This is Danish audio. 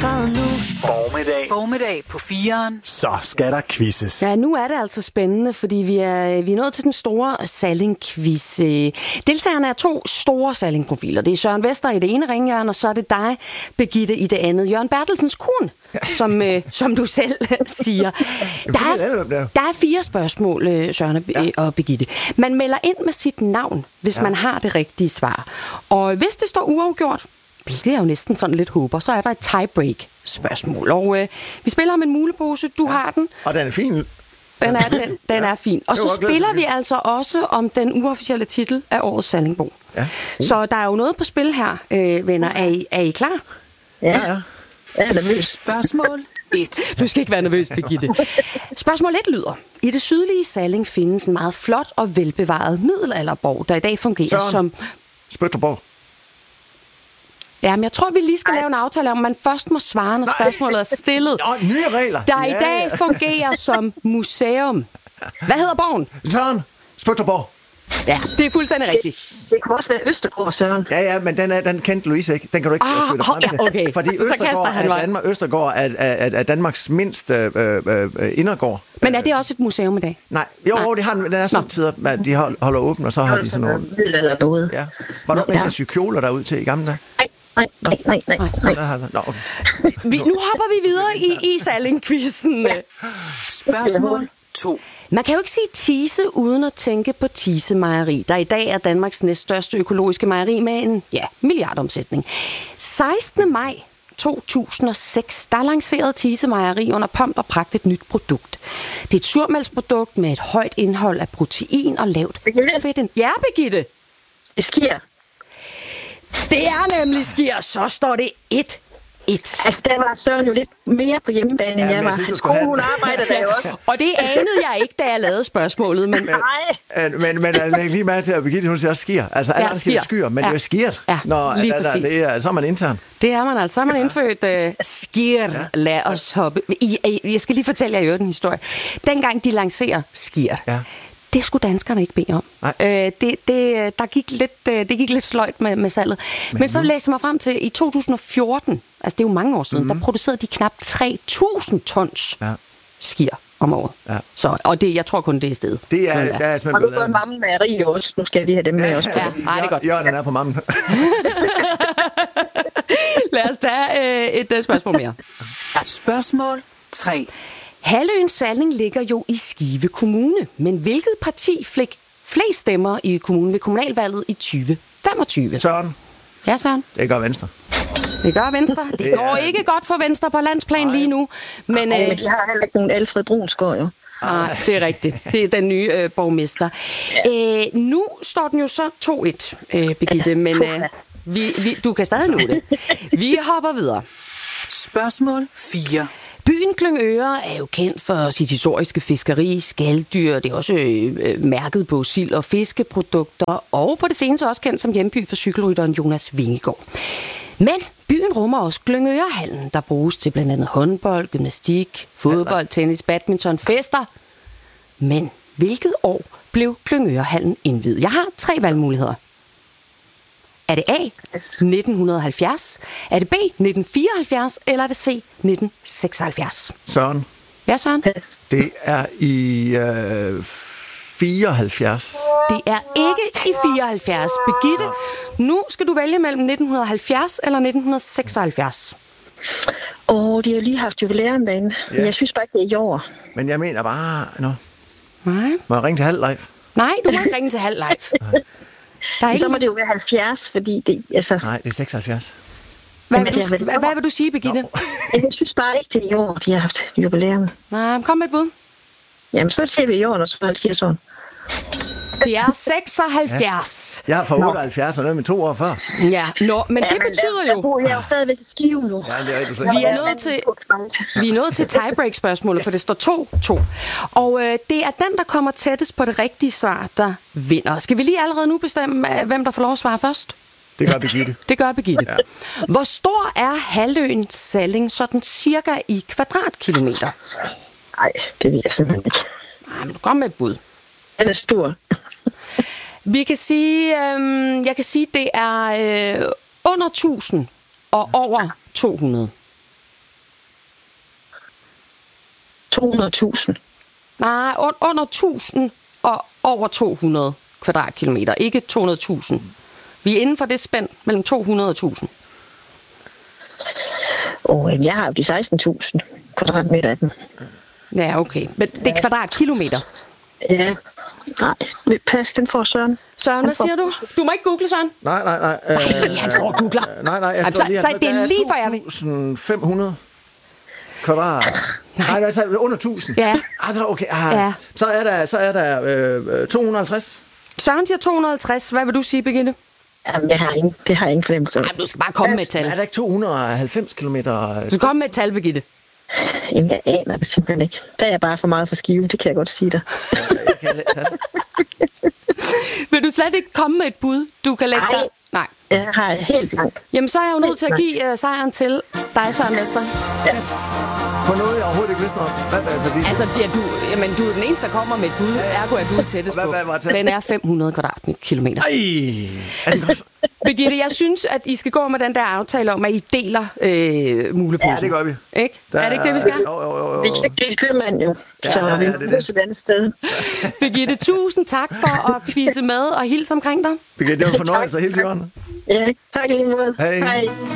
grader nu. Formiddag på 4'eren. Så skal der quizzes. Ja, nu er det altså spændende, fordi vi er nået til den store Salling-quiz. Deltagerne er 2 store Salling-profiler. Det er Søren Vester i det ene ringhjørne, og så er det dig, Birgitte, i det andet. Jørgen Bertelsens kun, som du selv siger. Der er 4 spørgsmål, Søren og Birgitte. Man melder ind med sit navn, hvis man har det rigtige svar. Og hvis det står uafgjort, hvilket jeg jo næsten sådan lidt håber, så er der et tiebreak-spørgsmål. Og vi spiller om en mulepose. Du har den. Og den er fin. Den er fin. Og så spiller vi altså også om den uofficielle titel af årets Sallingbo. Ja. Så der er jo noget på spil her, venner. Er I klar? Ja. Jeg er nervøs. Spørgsmål 1. Du skal ikke være nervøs, Birgitte. Spørgsmål 1 lyder: I det sydlige Salling findes en meget flot og velbevaret middelalderborg, der i dag fungerer som... Spøtterborg. Ja, men jeg tror, vi lige skal lave en aftale om, man først må svare, når spørgsmålet er stillet. Nye regler. Der i dag fungerer som museum. Hvad hedder borgen? Søren. Spøtterborg. Ja, det er fuldstændig rigtigt. Det kunne også være Østergaard, Søren. Ja, men den kendte Louise ikke. Den kan du ikke følge frem til. Okay. Fordi Østergaard er Danmarks mindste indergård. Men er det også et museum i dag? Nej, det har den er samtidig, at de holder åben, og så har de sådan noget. Ja. Var du med til at sy kjoler derud til i gamle dage? Nej. Nå, okay. Nu hopper vi videre i Salling-quizzen. Spørgsmål 2. Man kan jo ikke sige Thise uden at tænke på Thise Mejeri, der i dag er Danmarks næststørste økologiske mejeri med en milliardomsætning. 16. maj 2006, der lancerede Thise Mejeri under pomp og pragt et nyt produkt. Det er et surmælksprodukt med et højt indhold af protein og lavt fedt. Ja, Birgitte? Skier. Det er nemlig skier, så står det 1-1. Altså, der var Søren jo lidt mere på hjemmebane, end jeg var. Hans kone, hun arbejder der jo også. Og det anede jeg ikke, da jeg lavede spørgsmålet. Men læg lige mærke til, at Birgitte, hun siger også skier. Altså, alle andre siger skyer, men det er skiert. Ja, så er man intern. Det er man altså. Så er man indfødt skier. Lad os hoppe. Jeg skal lige fortælle jer en historie. Dengang de lancerer skier, det skulle danskerne ikke bede om. Det gik lidt sløjt med salget. Men så læste jeg mig frem til, i 2014, altså det er jo mange år siden, der producerede de knap 3.000 tons skier om året. Ja. Så, og jeg tror kun, det er stedet. Det er har du fået Mammen Mejeri også? Nu skal vi have dem med også. Ja, det er godt. Jørgen er på Mammen. Lad os tage et spørgsmål mere. Spørgsmål 3. Halvøen Salling ligger jo i Skive Kommune, men hvilket parti fik flest stemmer i kommunen ved kommunalvalget i 2025? Søren. Ja, Søren. Det gør Venstre. Det gør Venstre. Det går ikke godt for Venstre på landsplan lige nu. Men de har heller ikke nogen Alfred Brunsgaard, jo. Nej, det er rigtigt. Det er den nye borgmester. Ja. Nu står den jo så 2-1, Birgitte, men du kan stadig nå det. Vi hopper videre. Spørgsmål 4. Byen Glyngøre er jo kendt for sit historiske fiskeri, skaldyr, det er også mærket på sild- og fiskeprodukter, og på det seneste også kendt som hjemby for cykelrytteren Jonas Vingegaard. Men byen rummer også Glyngørehallen, der bruges til blandt andet håndbold, gymnastik, fodbold, tennis, badminton, fester. Men hvilket år blev Glyngørehallen indviet? Jeg har 3 valgmuligheder. Er det A, 1970? Er det B, 1974? Eller er det C, 1976? Søren. Ja, Søren? Det er i 74. Det er ikke i 74. Birgitte, nu skal du vælge mellem 1970 eller 1976. De har lige haft jubilæum derinde. Men jeg synes bare ikke, det er i år. Men jeg mener bare... Nej. Må jeg ringe til halv live? Nej, du må ikke ringe til halv live. Så må det jo være 70, fordi det... Altså... Nej, det er 76. Hvad vil du sige, Birgitte? Jeg synes bare ikke, det er i år, de har haft jubilæum. Nej, kom med et bud. Jamen, så ser vi i år, når så siger sådan. Det er 76. Jeg er fra 78, og noget med 2 år før. Ja, men det betyder jo... Jeg er jo stadigvæk i Skive nu. Ja, det er rigtigt. Vi er nået til tiebreak-spørgsmålet, for det står 2-2. Og det er den, der kommer tættest på det rigtige svar, der vinder. Skal vi lige allerede nu bestemme, hvem der får lov at svare først? Det gør Birgitte. Det gør Birgitte. Ja. Hvor stor er halvøen Salling sådan cirka i kvadratkilometer? Nej, det ved jeg simpelthen ikke. Nej, men du kom med et bud. Den er stor. Vi kan sige, jeg kan sige, det er under 1000 og over 200. 200.000. Nej, under 1000 og over 200 kvadratkilometer. Ikke 200.000. Vi er inden for det spænd mellem 200 og 1000. Jeg har jo de 16.000 kvadratmeter af dem. Ja, okay. Men det er kvadratkilometer. Ja. Nej, pas, den får Søren. Søren, hvad siger du? Du må ikke google, Søren. Nej. Han står og googler. Nej, jeg står lige her. Så det er lige for jer. 2.500 kvadrat. Nej, det er under 1.000. Ja. Altså, okay. Ja. Så er der 250. Søren siger 250. Hvad vil du sige, Birgitte? Jamen, det har jeg ingen fornemmelse af. Nej, du skal bare komme med et tal. Er der ikke 290 kilometer? Du skal komme med et tal, Birgitte. Jamen, jeg aner det simpelthen ikke. Der er jeg bare for meget for skive, det kan jeg godt sige dig. Jeg kan tage det. Vil du slet ikke komme med et bud, du kan lægge dig? Nej. Jeg har helt blankt. Jamen, så er jeg jo nødt til at give sejren til dig, Søren Vester. Yes. På noget, jeg overhovedet ikke vidste noget om. Altså, du er den eneste, der kommer med et bud. Ergo er du tættest på. Den er 500 kvadratkilometer. Birgitte, jeg synes, at I skal gå med den der aftale om, at I deler muleposen. Ja, det gør vi. Ikke? Er det ikke det, vi skal? Jo. Vi kan ikke dele købmand, jo. Så vi må mødes et andet sted. Birgitte, tusind tak for at quizze med og hilse omkring dig. Birgitte, det var en fornøjelse at hilse, Jørgen. Ja, tak lige måde. Hej.